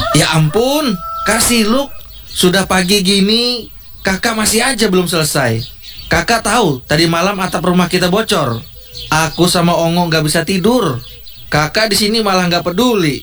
Ya ampun, Kak Siluk, sudah pagi gini, kakak masih aja belum selesai. Kakak tahu tadi malam atap rumah kita bocor. Aku sama Ongo nggak bisa tidur. Kakak di sini malah nggak peduli.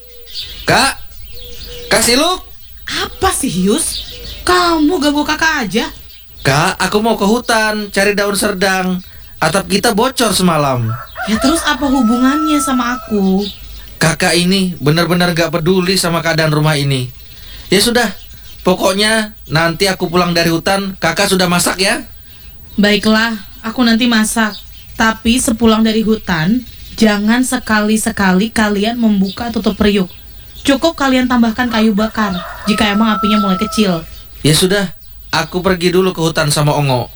Kak Siluk, Apa sih, Yus? Kamu ganggu kakak aja. Kak, aku mau ke hutan cari daun serdang. Atap kita bocor semalam. Ya terus apa hubungannya sama aku? Kakak ini benar-benar gak peduli sama keadaan rumah ini. Ya sudah, pokoknya nanti aku pulang dari hutan, kakak sudah masak ya? Baiklah, aku nanti masak. Tapi sepulang dari hutan, jangan sekali-sekali kalian membuka tutup periuk. Cukup kalian tambahkan kayu bakar jika emang apinya mulai kecil. Ya sudah, aku pergi dulu ke hutan sama Ongo.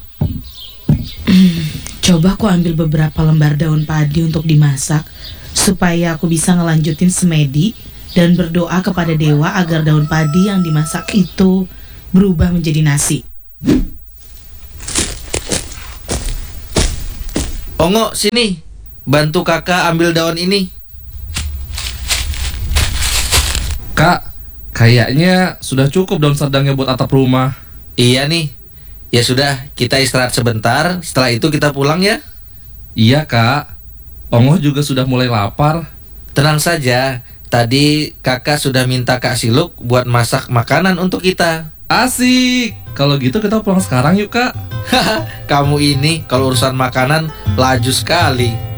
Coba aku ambil beberapa lembar daun padi untuk dimasak, supaya aku bisa ngelanjutin semedi dan berdoa kepada dewa agar daun padi yang dimasak itu berubah menjadi nasi. Ongo, sini, bantu kakak ambil daun ini. Kak, kayaknya sudah cukup daun serdangnya buat atap rumah. Iya nih. Ya sudah, kita istirahat sebentar, setelah itu kita pulang ya. Iya kak, Ongo juga sudah mulai lapar. Tenang saja, tadi kakak sudah minta Kak Siluk buat masak makanan untuk kita. Asik, kalau gitu kita pulang sekarang yuk kak. Kamu ini kalau urusan makanan laju sekali.